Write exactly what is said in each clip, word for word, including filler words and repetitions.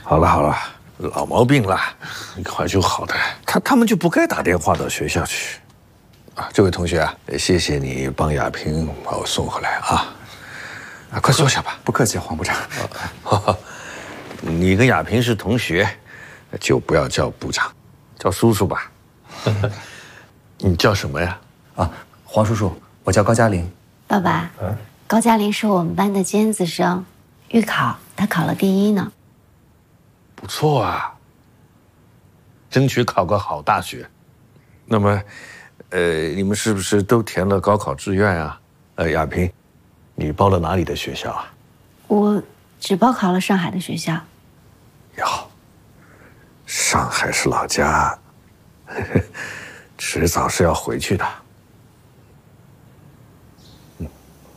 好了好了，老毛病了，很快就好的。他他们就不该打电话到学校去。啊，这位同学啊，谢谢你帮亚萍把我送回来啊。啊，快坐下吧。 不客气，黄部长。 你跟亚萍是同学，就不要叫部长，叫叔叔吧。你叫什么呀？ 啊，黄叔叔，我叫高嘉玲。 爸爸，嗯，高嘉玲是我们班的尖子生，预考她考了第一呢。 不错啊，争取考个好大学。那么，呃，你们是不是都填了高考志愿啊？呃，亚萍，你报了哪里的学校啊？ 我只报考了上海的学校。 哟，上海是老家，呵呵，迟早是要回去的。嗯，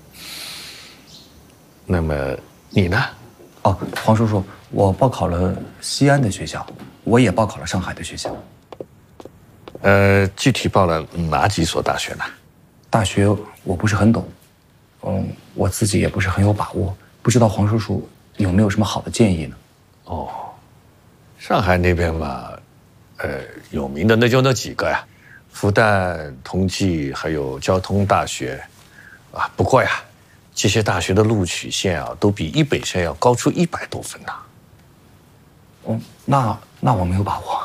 那么你呢？ 哦，黄叔叔，我报考了西安的学校，我也报考了上海的学校。 呃，具体报了哪几所大学呢？ 大学我不是很懂，嗯，我自己也不是很有把握，不知道黄叔叔有没有什么好的建议呢？ 哦，上海那边嘛，呃，有名的那就那几个呀，复旦、同济还有交通大学，啊，不过呀，这些大学的录取线啊，都比一北线要高出一百多分呢。 哦，那那我没有把握。